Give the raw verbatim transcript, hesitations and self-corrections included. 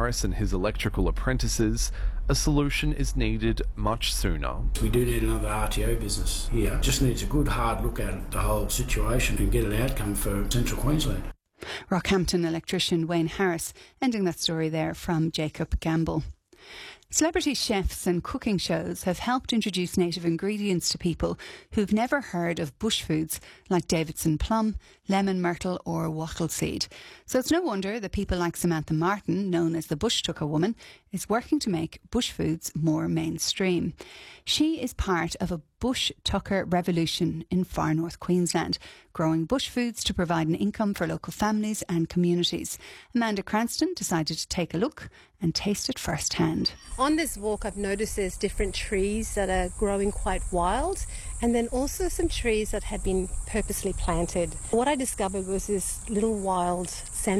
Harris and his electrical apprentices, a solution is needed much sooner. We do need another R T O business here. Just needs a good hard look at the whole situation and get an outcome for Central Queensland. Rockhampton electrician Wayne Harris, ending that story there from Jacob Gamble. Celebrity chefs and cooking shows have helped introduce native ingredients to people who've never heard of bush foods like Davidson plum, lemon myrtle or wattle seed. So it's no wonder that people like Samantha Martin, known as the Bush Tucker Woman, is working to make bush foods more mainstream. She is part of a bush tucker revolution in far north Queensland, growing bush foods to provide an income for local families and communities. Amanda Cranston decided to take a look and taste it firsthand. On this walk, I've noticed there's different trees that are growing quite wild, and then also some trees that had been purposely planted. What I discovered was this little wild